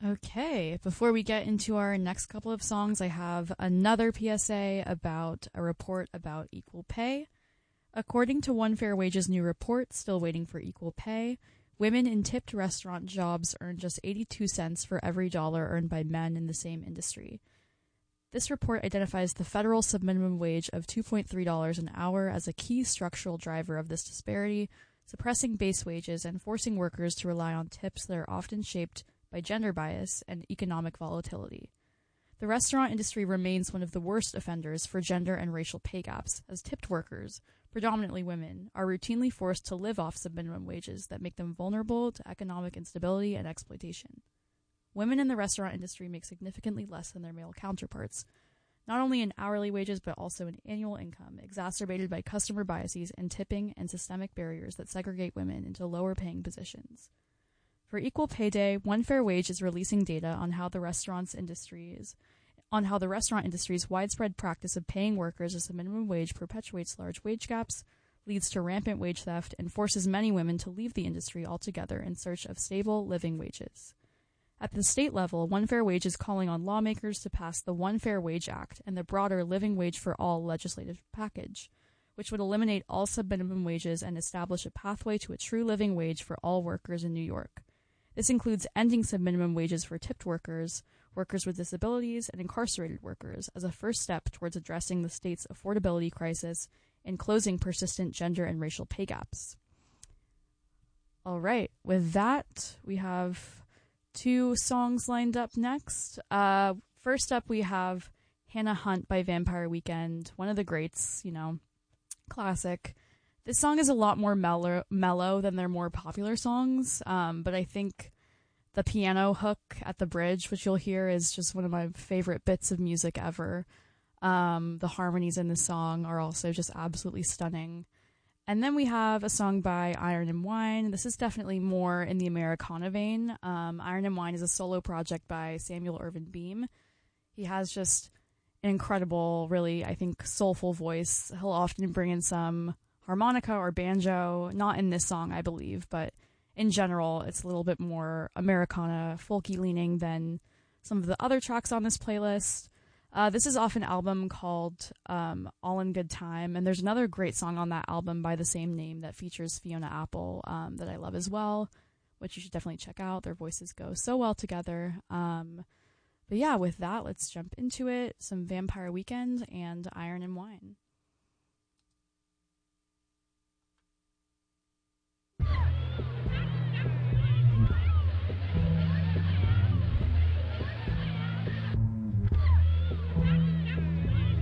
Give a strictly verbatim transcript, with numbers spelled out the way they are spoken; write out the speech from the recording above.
Okay, before we get into our next couple of songs, I have another P S A about a report about equal pay. According to One Fair Wage's new report, Still Waiting for Equal Pay, women in tipped restaurant jobs earn just eighty-two cents for every dollar earned by men in the same industry. This report identifies the federal subminimum wage of two point three dollars an hour as a key structural driver of this disparity, suppressing base wages and forcing workers to rely on tips that are often shaped by gender bias and economic volatility. The restaurant industry remains one of the worst offenders for gender and racial pay gaps, as tipped workers, predominantly women, are routinely forced to live off subminimum wages that make them vulnerable to economic instability and exploitation. Women in the restaurant industry make significantly less than their male counterparts, not only in hourly wages but also in annual income, exacerbated by customer biases and tipping and systemic barriers that segregate women into lower-paying positions. For Equal Pay Day, One Fair Wage is releasing data on how the restaurants industries, on how the restaurant industry's widespread practice of paying workers as a minimum wage perpetuates large wage gaps, leads to rampant wage theft, and forces many women to leave the industry altogether in search of stable living wages. At the state level, One Fair Wage is calling on lawmakers to pass the One Fair Wage Act and the broader Living Wage for All legislative package, which would eliminate all subminimum wages and establish a pathway to a true living wage for all workers in New York. This includes ending subminimum wages for tipped workers, workers with disabilities, and incarcerated workers as a first step towards addressing the state's affordability crisis and closing persistent gender and racial pay gaps. All right, with that, we have two songs lined up next. Uh, first up, we have Hannah Hunt by Vampire Weekend, one of the greats, you know, classic. This song is a lot more mellow, mellow than their more popular songs, um, but I think the piano hook at the bridge, which you'll hear, is just one of my favorite bits of music ever. Um, the harmonies in this song are also just absolutely stunning. And then we have a song by Iron and Wine. This is definitely more in the Americana vein. Um, Iron and Wine is a solo project by Samuel Irvin Beam. He has just an incredible, really, I think, soulful voice. He'll often bring in some harmonica or banjo, not in this song, I believe, but in general, it's a little bit more Americana, folky leaning than some of the other tracks on this playlist. Uh, this is off an album called um, All in Good Time, and there's another great song on that album by the same name that features Fiona Apple um, that I love as well, which you should definitely check out. Their voices go so well together. Um, but yeah, with that, let's jump into it. Some Vampire Weekend and Iron and Wine.